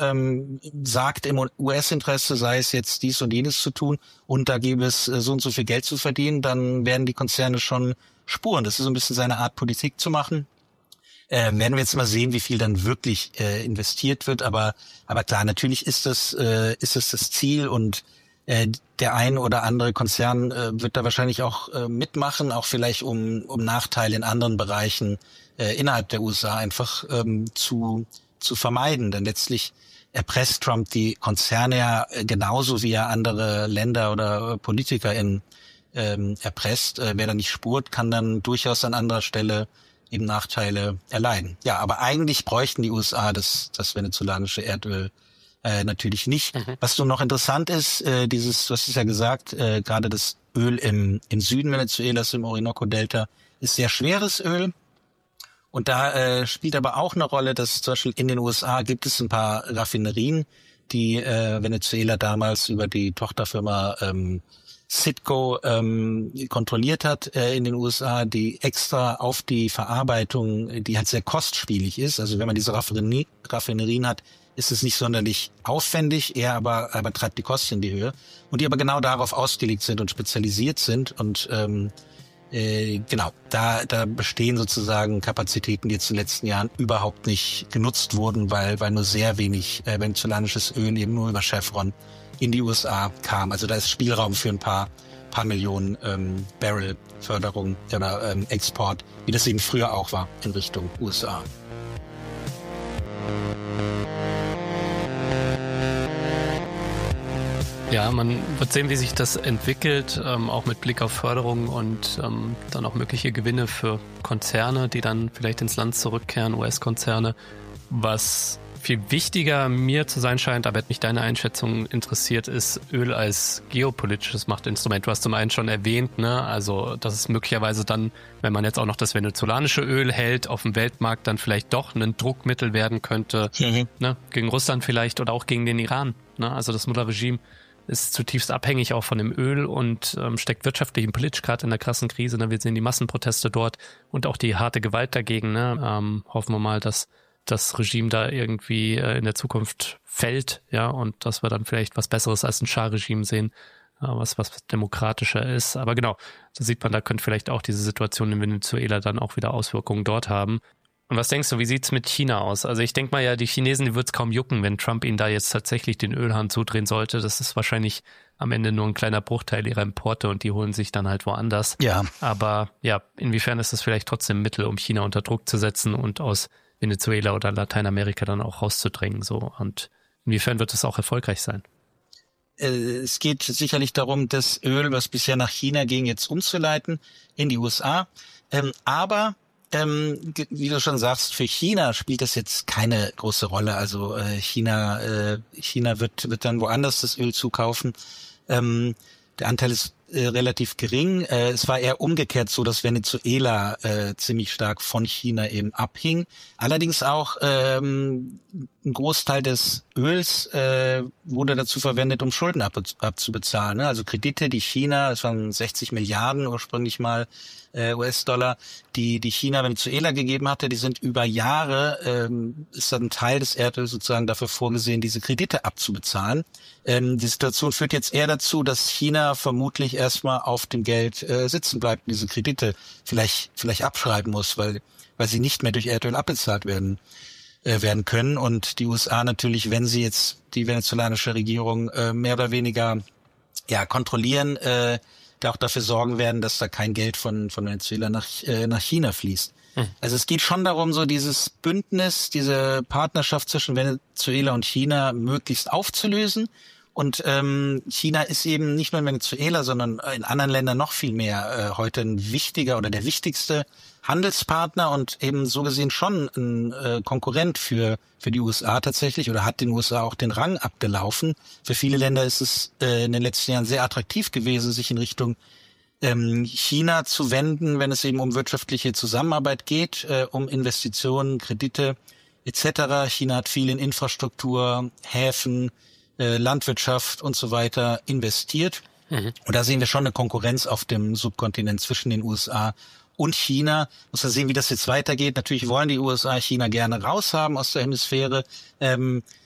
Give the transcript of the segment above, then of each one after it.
sagt, im US-Interesse sei es jetzt dies und jenes zu tun und da gäbe es so und so viel Geld zu verdienen, dann werden die Konzerne schon spuren. Das ist so ein bisschen seine Art, Politik zu machen. Werden wir jetzt mal sehen, wie viel dann wirklich investiert wird. Aber klar, natürlich ist es das Ziel und der ein oder andere Konzern wird da wahrscheinlich auch mitmachen, auch vielleicht um Nachteile in anderen Bereichen innerhalb der USA einfach zu vermeiden. Denn letztlich erpresst Trump die Konzerne ja genauso wie er andere Länder oder Politiker erpresst. Wer da nicht spurt, kann dann durchaus an anderer Stelle eben Nachteile erleiden. Ja, aber eigentlich bräuchten die USA das venezolanische Erdöl natürlich nicht. Was nun noch interessant ist, du hast es ja gesagt, gerade das Öl im Süden Venezuelas, im Orinoco-Delta, ist sehr schweres Öl. Und da spielt aber auch eine Rolle, dass zum Beispiel in den USA gibt es ein paar Raffinerien, die Venezuela damals über die Tochterfirma Citgo kontrolliert hat in den USA, die extra auf die Verarbeitung, die halt sehr kostspielig ist. Also wenn man diese Raffinerien hat, ist es nicht sonderlich aufwendig, eher aber treibt die Kosten in die Höhe. Und die aber genau darauf ausgelegt sind und spezialisiert sind. Und genau, da bestehen sozusagen Kapazitäten, die jetzt in den letzten Jahren überhaupt nicht genutzt wurden, weil nur sehr wenig venezolanisches Öl eben nur über Chevron in die USA kam. Also da ist Spielraum für ein paar Millionen Barrel Förderung oder Export, wie das eben früher auch war in Richtung USA. Ja, man wird sehen, wie sich das entwickelt, auch mit Blick auf Förderung und dann auch mögliche Gewinne für Konzerne, die dann vielleicht ins Land zurückkehren, US-Konzerne. Was viel wichtiger mir zu sein scheint, aber mich deine Einschätzung interessiert, ist Öl als geopolitisches Machtinstrument. Du hast zum einen schon erwähnt, ne, also dass es möglicherweise dann, wenn man jetzt auch noch das venezolanische Öl hält, auf dem Weltmarkt dann vielleicht doch ein Druckmittel werden könnte, ne, gegen Russland vielleicht oder auch gegen den Iran. Ne? Also das Mullah-Regime ist zutiefst abhängig auch von dem Öl und steckt wirtschaftlich und politisch gerade in der krassen Krise. Ne? Wir sehen die Massenproteste dort und auch die harte Gewalt dagegen. Ne? Hoffen wir mal, dass das Regime da irgendwie in der Zukunft fällt, ja, und dass wir dann vielleicht was Besseres als ein Schah-Regime sehen, was demokratischer ist. Aber genau, da sieht man, da könnte vielleicht auch diese Situation in Venezuela dann auch wieder Auswirkungen dort haben. Und was denkst du, wie sieht's mit China aus? Also ich denke mal ja, die Chinesen, die wird's kaum jucken, wenn Trump ihnen da jetzt tatsächlich den Ölhahn zudrehen sollte. Das ist wahrscheinlich am Ende nur ein kleiner Bruchteil ihrer Importe und die holen sich dann halt woanders. Ja. Aber ja, inwiefern ist das vielleicht trotzdem ein Mittel, um China unter Druck zu setzen und aus Venezuela oder Lateinamerika dann auch rauszudrängen, so. Und inwiefern wird es auch erfolgreich sein? Es geht sicherlich darum, das Öl, was bisher nach China ging, jetzt umzuleiten in die USA. Aber wie du schon sagst, für China spielt das jetzt keine große Rolle. Also China wird dann woanders das Öl zukaufen. Der Anteil ist relativ gering. Es war eher umgekehrt so, dass Venezuela ziemlich stark von China eben abhing. Allerdings auch ein Großteil des Öls wurde dazu verwendet, um Schulden abzubezahlen. Ne? Also Kredite, die China, es waren 60 Milliarden ursprünglich mal US-Dollar, die China Venezuela gegeben hatte, die sind über Jahre, ist dann ein Teil des Erdöls sozusagen dafür vorgesehen, diese Kredite abzubezahlen. Die Situation führt jetzt eher dazu, dass China vermutlich erstmal auf dem Geld sitzen bleibt und diese Kredite vielleicht abschreiben muss, weil sie nicht mehr durch Erdöl abbezahlt werden können. Und die USA natürlich, wenn sie jetzt die venezolanische Regierung mehr oder weniger kontrollieren, da auch dafür sorgen werden, dass da kein Geld von Venezuela nach China fließt. Also es geht schon darum, so dieses Bündnis, diese Partnerschaft zwischen Venezuela und China möglichst aufzulösen. Und China ist eben nicht nur in Venezuela, sondern in anderen Ländern noch viel mehr heute ein wichtiger oder der wichtigste Handelspartner und eben so gesehen schon ein Konkurrent für die USA tatsächlich oder hat den USA auch den Rang abgelaufen. Für viele Länder ist es in den letzten Jahren sehr attraktiv gewesen, sich in Richtung China zu wenden, wenn es eben um wirtschaftliche Zusammenarbeit geht, um Investitionen, Kredite etc. China hat viel in Infrastruktur, Häfen, Landwirtschaft und so weiter investiert. Und da sehen wir schon eine Konkurrenz auf dem Subkontinent zwischen den USA und China. Muss man sehen, wie das jetzt weitergeht. Natürlich wollen die USA China gerne raushaben aus der Hemisphäre.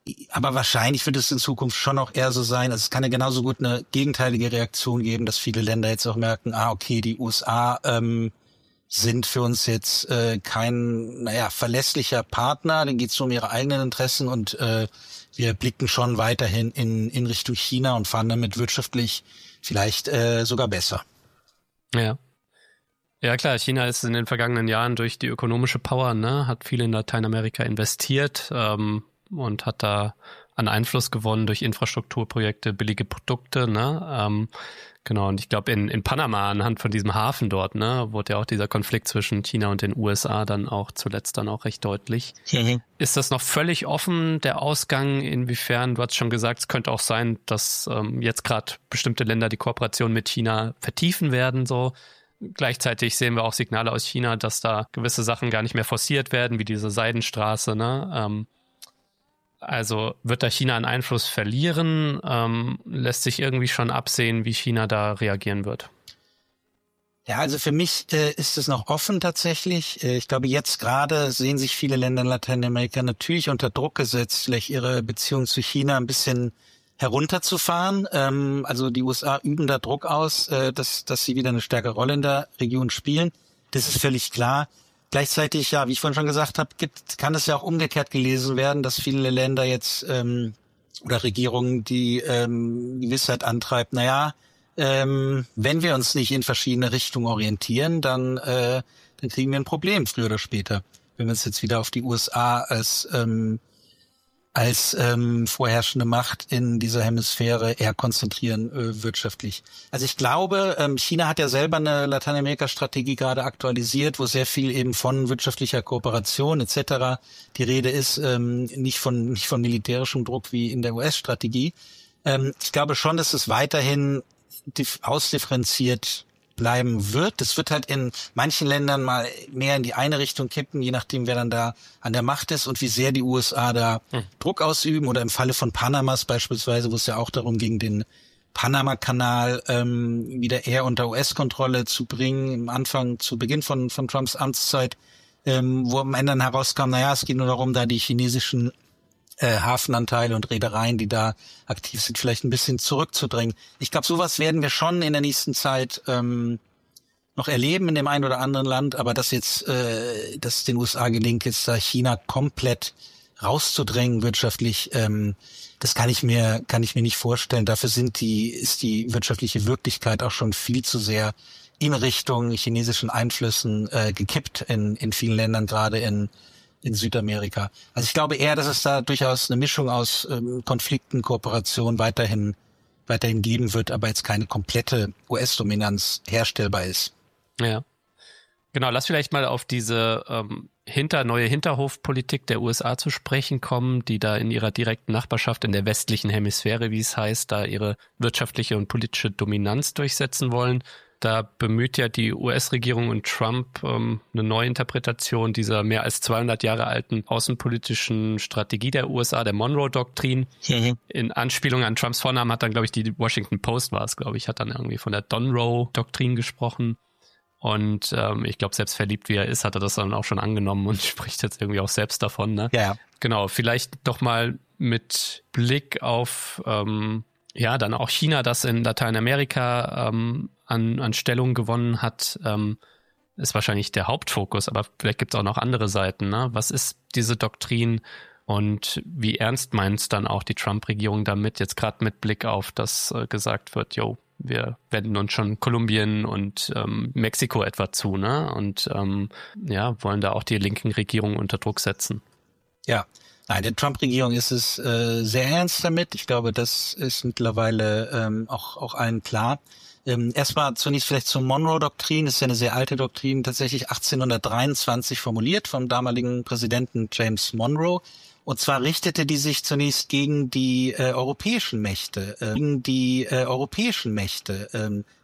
Aber wahrscheinlich wird es in Zukunft schon auch eher so sein, also es kann ja genauso gut eine gegenteilige Reaktion geben, dass viele Länder jetzt auch merken, okay, die USA sind für uns jetzt kein, verlässlicher Partner, denen geht es um ihre eigenen Interessen und wir blicken schon weiterhin in Richtung China und fahren damit wirtschaftlich vielleicht sogar besser. Ja. Ja klar, China ist in den vergangenen Jahren durch die ökonomische Power, hat viel in Lateinamerika investiert und hat da an Einfluss gewonnen durch Infrastrukturprojekte, billige Produkte, genau, und ich glaube in Panama anhand von diesem Hafen dort, wurde ja auch dieser Konflikt zwischen China und den USA dann auch zuletzt dann auch recht deutlich. Mhm. Ist das noch völlig offen, der Ausgang? Inwiefern, du hast schon gesagt, es könnte auch sein, dass jetzt gerade bestimmte Länder die Kooperation mit China vertiefen werden, so. Gleichzeitig sehen wir auch Signale aus China, dass da gewisse Sachen gar nicht mehr forciert werden, wie diese Seidenstraße, Also wird da China einen Einfluss verlieren? Lässt sich irgendwie schon absehen, wie China da reagieren wird? Ja, also für mich ist es noch offen tatsächlich. Ich glaube, jetzt gerade sehen sich viele Länder in Lateinamerika natürlich unter Druck gesetzt, vielleicht ihre Beziehung zu China ein bisschen herunterzufahren. Also die USA üben da Druck aus, dass sie wieder eine stärkere Rolle in der Region spielen. Das ist völlig klar. Gleichzeitig, ja, wie ich vorhin schon gesagt habe, kann es ja auch umgekehrt gelesen werden, dass viele Länder jetzt oder Regierungen die Gewissheit antreibt, wenn wir uns nicht in verschiedene Richtungen orientieren, dann kriegen wir ein Problem früher oder später. Wenn wir uns jetzt wieder auf die USA als vorherrschende Macht in dieser Hemisphäre eher konzentrieren wirtschaftlich. Also ich glaube, China hat ja selber eine Lateinamerika-Strategie gerade aktualisiert, wo sehr viel eben von wirtschaftlicher Kooperation etc. die Rede ist, nicht von militärischem Druck wie in der US-Strategie. Ich glaube schon, dass es weiterhin ausdifferenziert bleiben wird. Das wird halt in manchen Ländern mal mehr in die eine Richtung kippen, je nachdem, wer dann da an der Macht ist und wie sehr die USA da Druck ausüben. Oder im Falle von Panamas beispielsweise, wo es ja auch darum ging, den Panama-Kanal wieder eher unter US-Kontrolle zu bringen, zu Beginn von Trumps Amtszeit, wo am Ende dann herauskam, es geht nur darum, da die chinesischen Hafenanteile und Reedereien, die da aktiv sind, vielleicht ein bisschen zurückzudrängen. Ich glaube, sowas werden wir schon in der nächsten Zeit noch erleben in dem einen oder anderen Land, aber dass es den USA gelingt, jetzt da China komplett rauszudrängen wirtschaftlich, das kann ich mir nicht vorstellen. Dafür ist die wirtschaftliche Wirklichkeit auch schon viel zu sehr in Richtung chinesischen Einflüssen gekippt in vielen Ländern, gerade in Südamerika. Also ich glaube eher, dass es da durchaus eine Mischung aus Konflikten, Kooperation weiterhin geben wird, aber jetzt keine komplette US-Dominanz herstellbar ist. Ja. Genau, lass vielleicht mal auf diese neue Hinterhofpolitik der USA zu sprechen kommen, die da in ihrer direkten Nachbarschaft in der westlichen Hemisphäre, wie es heißt, da ihre wirtschaftliche und politische Dominanz durchsetzen wollen. Da bemüht ja die US-Regierung und Trump eine Neuinterpretation dieser mehr als 200 Jahre alten außenpolitischen Strategie der USA, der Monroe-Doktrin. Mhm. In Anspielung an Trumps Vornamen hat dann, glaube ich, die Washington Post hat dann irgendwie von der Monroe-Doktrin gesprochen. Und ich glaube, selbst verliebt wie er ist, hat er das dann auch schon angenommen und spricht jetzt irgendwie auch selbst davon. Ne? Ja. Genau, vielleicht doch mal mit Blick auf dann auch China, das in Lateinamerika an Stellung gewonnen hat, ist wahrscheinlich der Hauptfokus, aber vielleicht gibt es auch noch andere Seiten. Ne? Was ist diese Doktrin und wie ernst meint es dann auch die Trump-Regierung damit, jetzt gerade mit Blick auf, dass gesagt wird, wir wenden uns schon Kolumbien und Mexiko etwa zu, ne? Und wollen da auch die linken Regierungen unter Druck setzen. Ja. Nein, der Trump-Regierung ist es sehr ernst damit. Ich glaube, das ist mittlerweile auch allen klar. Erstmal zunächst vielleicht zur Monroe-Doktrin. Das ist ja eine sehr alte Doktrin, tatsächlich 1823 formuliert vom damaligen Präsidenten James Monroe. Und zwar richtete die sich zunächst gegen die europäischen Mächte,